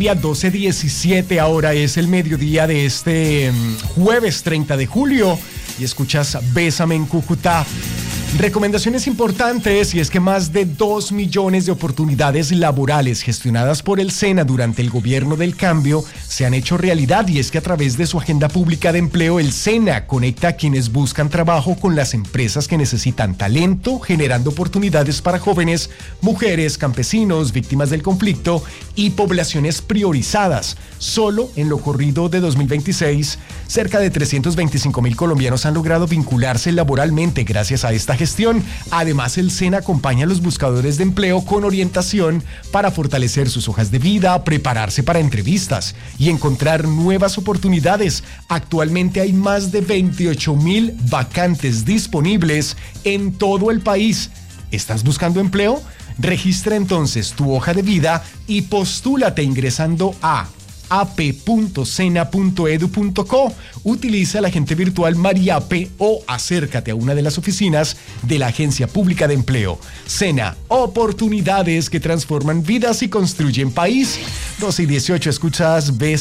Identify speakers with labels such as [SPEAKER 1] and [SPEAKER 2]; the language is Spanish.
[SPEAKER 1] 12:17, ahora es el mediodía de este jueves 30 de julio y escuchas Bésame en Cúcuta. Recomendaciones importantes, y es que más de 2 millones de oportunidades laborales gestionadas por el SENA durante el gobierno del cambio se han hecho realidad, y es que a través de su agenda pública de empleo, el SENA conecta a quienes buscan trabajo con las empresas que necesitan talento, generando oportunidades para jóvenes, mujeres, campesinos, víctimas del conflicto y poblaciones priorizadas. Solo en lo corrido de 2026, cerca de 325,000 colombianos han logrado vincularse laboralmente gracias a esta gestión. Además, el SENA acompaña a los buscadores de empleo con orientación para fortalecer sus hojas de vida, prepararse para entrevistas y encontrar nuevas oportunidades. Actualmente hay más de 28,000 vacantes disponibles en todo el país. ¿Estás buscando empleo? Registra entonces tu hoja de vida y postúlate ingresando a ap.sena.edu.co. Utiliza la agente virtual Mariape o acércate a una de las oficinas de la Agencia Pública de Empleo. SENA, oportunidades que transforman vidas y construyen país. 12:18, escuchas